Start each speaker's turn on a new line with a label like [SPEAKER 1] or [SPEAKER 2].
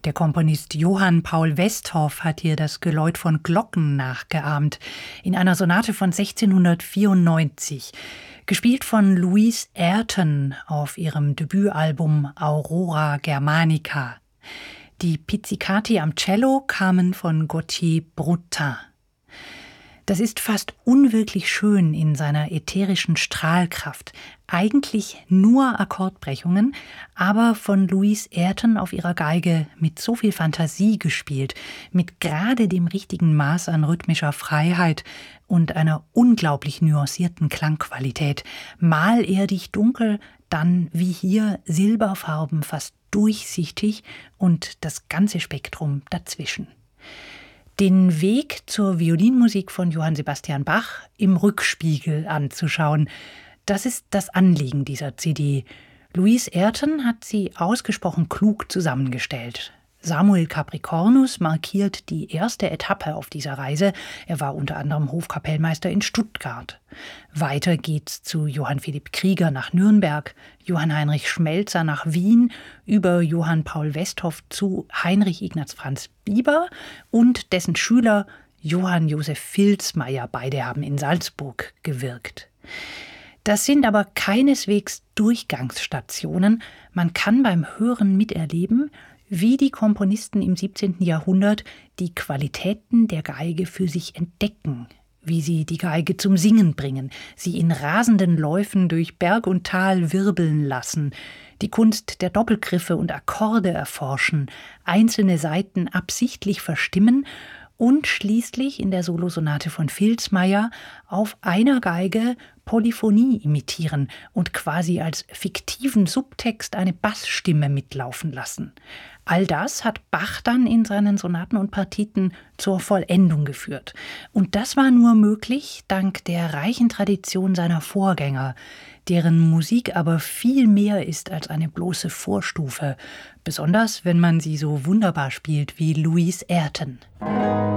[SPEAKER 1] Der Komponist Johann Paul Westhoff hat hier das Geläut von Glocken nachgeahmt, in einer Sonate von 1694, gespielt von Louise Ayrton auf ihrem Debütalbum Aurora Germanica. Die Pizzicati am Cello kamen von Gauthier Brutin. Das ist fast unwirklich schön in seiner ätherischen Strahlkraft. Eigentlich nur Akkordbrechungen, aber von Louise Ayrton auf ihrer Geige mit so viel Fantasie gespielt, mit gerade dem richtigen Maß an rhythmischer Freiheit und einer unglaublich nuancierten Klangqualität. Mal erdig dunkel, dann wie hier Silberfarben, fast durchsichtig und das ganze Spektrum dazwischen. Den Weg zur Violinmusik von Johann Sebastian Bach im Rückspiegel anzuschauen. Das ist das Anliegen dieser CD. Louise Ayrton hat sie ausgesprochen klug zusammengestellt. Samuel Capricornus markiert die erste Etappe auf dieser Reise. Er war unter anderem Hofkapellmeister in Stuttgart. Weiter geht's zu Johann Philipp Krieger nach Nürnberg, Johann Heinrich Schmelzer nach Wien, über Johann Paul Westhoff zu Heinrich Ignaz Franz Bieber und dessen Schüler Johann Josef Vilsmeier. Beide haben in Salzburg gewirkt. Das sind aber keineswegs Durchgangsstationen. Man kann beim Hören miterleben, wie die Komponisten im 17. Jahrhundert die Qualitäten der Geige für sich entdecken, wie sie die Geige zum Singen bringen, sie in rasenden Läufen durch Berg und Tal wirbeln lassen, die Kunst der Doppelgriffe und Akkorde erforschen, einzelne Saiten absichtlich verstimmen und schließlich in der Solosonate von Vilsmeier auf einer Geige Polyphonie imitieren und quasi als fiktiven Subtext eine Bassstimme mitlaufen lassen. All das hat Bach dann in seinen Sonaten und Partiten zur Vollendung geführt. Und das war nur möglich dank der reichen Tradition seiner Vorgänger, deren Musik aber viel mehr ist als eine bloße Vorstufe, besonders wenn man sie so wunderbar spielt wie Louise Ayrton.